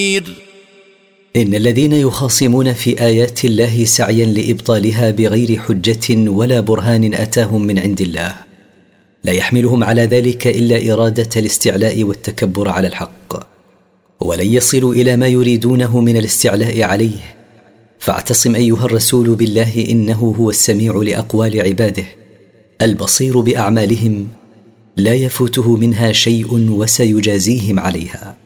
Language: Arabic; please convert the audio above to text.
إن الذين يخاصمون في آيات الله سعيا لإبطالها بغير حجة ولا برهان أتاهم من عند الله لا يحملهم على ذلك إلا إرادة الاستعلاء والتكبر على الحق، ولن يصلوا إلى ما يريدونه من الاستعلاء عليه. فاعتصم أيها الرسول بالله، إنه هو السميع لأقوال عباده البصير بأعمالهم، لا يفوته منها شيء وسيجازيهم عليها.